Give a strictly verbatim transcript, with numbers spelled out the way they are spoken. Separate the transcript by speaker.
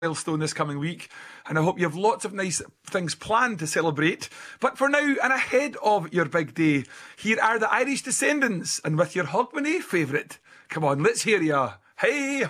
Speaker 1: milestone this coming week, and I hope you have lots of nice things planned to celebrate. But for now, and ahead of your big day, here are the Irish Descendants, and with your Hogmanay favourite. Come on, let's hear ya. Hey!